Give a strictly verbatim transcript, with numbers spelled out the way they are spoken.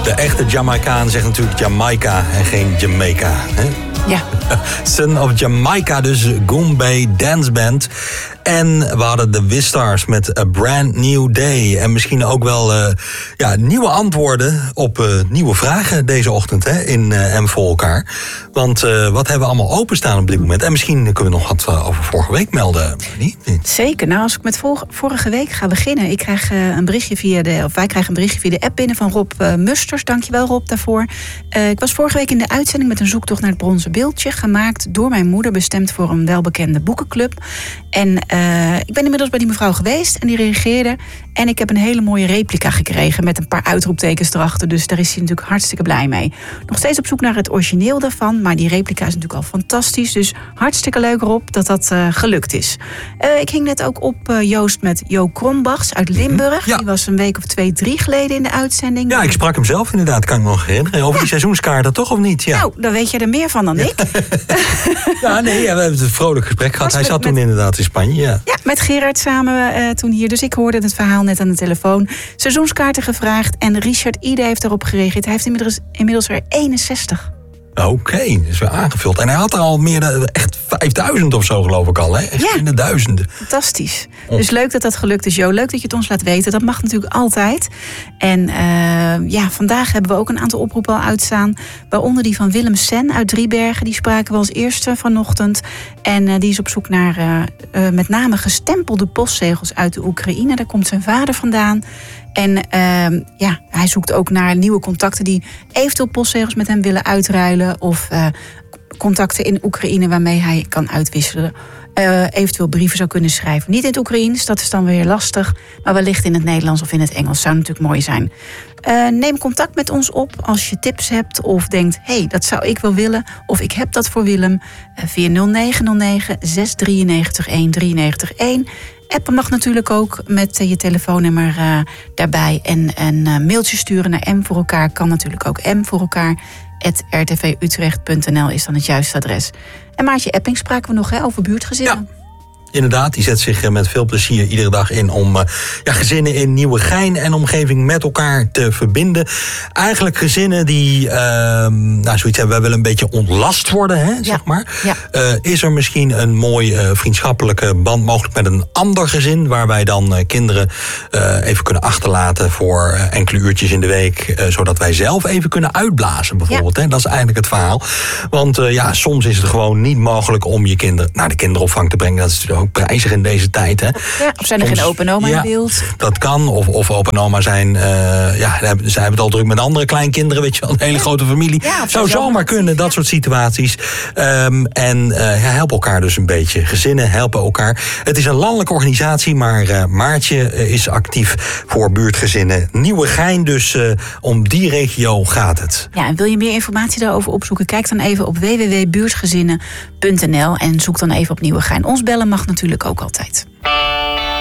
De echte Jamaicaan zegt natuurlijk Jamaica en geen Jamaica. Hè? Ja. Son of Jamaica, dus Goombay Dance Band. En we hadden de Wistars met A Brand New Day. En misschien ook wel uh, ja, nieuwe antwoorden op uh, nieuwe vragen deze ochtend hè, in uh, M voor elkaar. Want uh, wat hebben we allemaal openstaan op dit moment? En misschien kunnen we nog wat uh, over vorige week melden. Niet? Zeker. Nou, als ik met vor- vorige week ga beginnen. Ik krijg uh, een berichtje via de, of wij krijgen een berichtje via de app binnen van Rob uh, Musters. Dankjewel Rob daarvoor. Uh, ik was vorige week in de uitzending met een zoektocht naar het bronzen beeldje. Gemaakt door mijn moeder, bestemd voor een welbekende boekenclub. En uh, ik ben inmiddels bij die mevrouw geweest en die reageerde. En ik heb een hele mooie replica gekregen met een paar uitroeptekens erachter. Dus daar is hij natuurlijk hartstikke blij mee. Nog steeds op zoek naar het origineel daarvan. Maar die replica is natuurlijk al fantastisch. Dus hartstikke leuk Rob dat dat uh, gelukt is. Uh, ik hing net ook op uh, Joost met Jo Krombachs uit Limburg. Ja. Die was een week of twee, drie geleden in de uitzending. Ja, ik sprak hem zelf inderdaad, kan ik me nog herinneren. Over Ja. die seizoenskaarten toch of niet? Ja. Nou, dan weet jij er meer van dan ik. Ja, nee, ja, we hebben een vrolijk gesprek gehad. Was Hij met- zat toen met- inderdaad in Spanje, ja. Ja, met Gerard samen uh, toen hier. Dus ik hoorde het verhaal net aan de telefoon. Seizoenskaarten gevraagd en Richard Ide heeft daarop gereageerd. Hij heeft inmiddels, inmiddels er eenenzestig. Oké, okay, dat is weer aangevuld. En hij had er al meer dan echt vijfduizend of zo, geloof ik al. Hè? Echt Ja. in de duizenden. Fantastisch. Dus leuk dat dat gelukt is, Jo. Leuk dat je het ons laat weten. Dat mag natuurlijk altijd. En uh, ja, vandaag hebben we ook een aantal oproepen al uitstaan. Waaronder die van Willem Sen uit Driebergen. Die spraken we als eerste vanochtend. En uh, die is op zoek naar uh, uh, met name gestempelde postzegels uit de Oekraïne. Daar komt zijn vader vandaan. En uh, ja, hij zoekt ook naar nieuwe contacten die eventueel postzegels met hem willen uitruilen. Of uh, contacten in Oekraïne waarmee hij kan uitwisselen. Uh, eventueel brieven zou kunnen schrijven. Niet in het Oekraïens, dat is dan weer lastig. Maar wellicht in het Nederlands of in het Engels. Zou natuurlijk mooi zijn. Uh, neem contact met ons op als je tips hebt. Of denkt, hé, hey, dat zou ik wel willen. Of ik heb dat voor Willem. Uh, via nul negen nul negen zes drie negen een drie negen een. Appen mag natuurlijk ook met uh, je telefoonnummer uh, daarbij. En een uh, mailtje sturen naar M voor elkaar. Kan natuurlijk ook M voor elkaar. at r t v utrecht punt n l is dan het juiste adres. En Maartje Epping spraken we nog hè, over buurtgezinnen. Ja. Inderdaad, die zet zich met veel plezier iedere dag in om uh, ja, gezinnen in Nieuwegein en omgeving met elkaar te verbinden. Eigenlijk gezinnen die uh, nou, zoiets hebben, wij willen een beetje ontlast worden, hè, Ja. zeg maar. Ja. Uh, is er misschien een mooi uh, vriendschappelijke band mogelijk met een ander gezin, waar wij dan uh, kinderen uh, even kunnen achterlaten voor uh, enkele uurtjes in de week, uh, zodat wij zelf even kunnen uitblazen, bijvoorbeeld. Ja. Hè? Dat is eigenlijk het verhaal. Want uh, ja, soms is het gewoon niet mogelijk om je kinderen naar de kinderopvang te brengen. Dat is natuurlijk ook prijzig in deze tijd. Hè? Ja, of zijn er Soms- geen opa en oma ja, in beeld? Dat kan. Of, of opa en oma zijn, uh, ja, zij hebben het al druk met andere kleinkinderen, weet je wel, een hele grote familie. Ja, of Zou zo zomaar kunnen, dat ja. soort situaties. Um, en uh, ja, help elkaar dus een beetje. Gezinnen helpen elkaar. Het is een landelijke organisatie, maar uh, Maartje uh, is actief voor buurtgezinnen Nieuwegein. Dus uh, om die regio gaat het. Ja, en wil je meer informatie daarover opzoeken? Kijk dan even op w w w punt buurtgezinnen punt n l en zoek dan even op Nieuwegein. Ons bellen mag natuurlijk ook altijd.